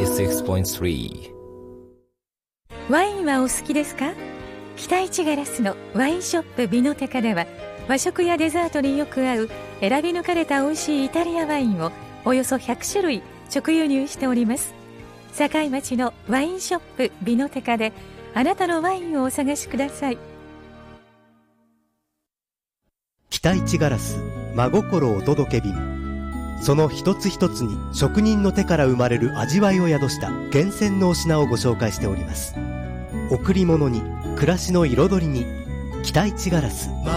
96.3。 ワインはお好きですか？北一ガラスのワインショップビノテカでは、和食やデザートによく合う選び抜かれた美味しいイタリアワインをおよそ100種類直輸入しております。堺町のワインショップビノテカであなたのワインをお探しください。 北一ガラス真心お届け便。その一つ一つに職人の手から生まれる味わいを宿した厳選のお品をご紹介しております。贈り物に暮らしの彩りに北一ガラス。